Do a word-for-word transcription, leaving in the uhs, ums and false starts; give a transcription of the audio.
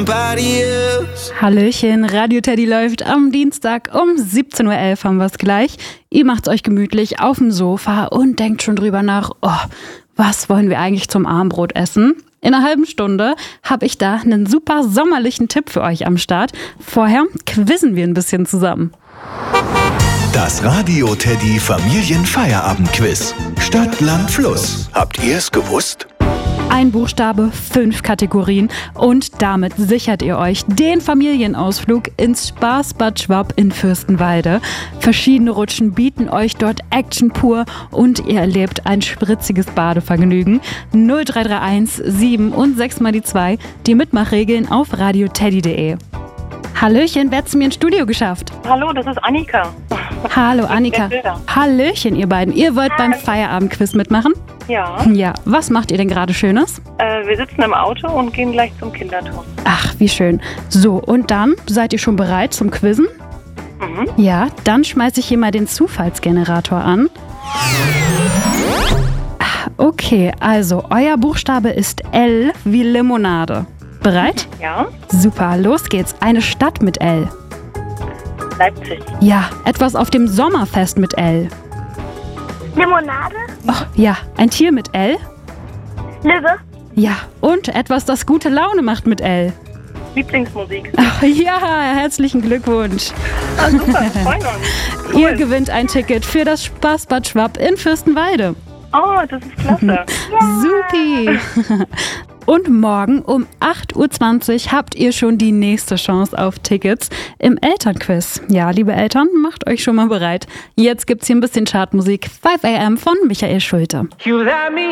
somebody else. Hallöchen, Radio Teddy läuft am Dienstag um siebzehn Uhr elf haben wir es gleich. Ihr macht's euch gemütlich auf dem Sofa und denkt schon drüber nach, oh, was wollen wir eigentlich zum Abendbrot essen? In einer halben Stunde habe ich da einen super sommerlichen Tipp für euch am Start. Vorher quizzen wir ein bisschen zusammen. Das Radio Teddy Familienfeierabendquiz. Stadt, Land, Fluss. Habt ihr es gewusst? Ein Buchstabe, fünf Kategorien und damit sichert ihr euch den Familienausflug ins Spaßbad Schwab in Fürstenwalde. Verschiedene Rutschen bieten euch dort Action pur und ihr erlebt ein spritziges Badevergnügen. null drei drei eins sieben und sechs mal die zwei, die Mitmachregeln auf radioteddy punkt de. Hallöchen, wer hat's mir ins Studio geschafft? Hallo, das ist Annika. Hallo Annika. Hallöchen ihr beiden. Ihr wollt beim Feierabendquiz mitmachen? Ja. Ja, was macht ihr denn gerade Schönes? Äh, wir sitzen im Auto und gehen gleich zum Kinderturm. Ach, wie schön. So, und dann seid ihr schon bereit zum Quizzen? Mhm. Ja, dann schmeiße ich hier mal den Zufallsgenerator an. Okay, also euer Buchstabe ist L wie Limonade. Bereit? Ja. Super, los geht's. Eine Stadt mit L. Leipzig. Ja, etwas auf dem Sommerfest mit L. Limonade? Oh, ja, ein Tier mit L. Löwe? Ja, und etwas, das gute Laune macht mit L. Lieblingsmusik. Ach, ja, herzlichen Glückwunsch. Ah, super, wir freuen uns. Cool. Ihr gewinnt ein Ticket für das Spaßbad Schwab in Fürstenwalde. Oh, das ist klasse. Supi. Und morgen um acht Uhr zwanzig habt ihr schon die nächste Chance auf Tickets im Elternquiz. Ja, liebe Eltern, macht euch schon mal bereit. Jetzt gibt's hier ein bisschen Chartmusik. five a m von Michael Schulte. You let me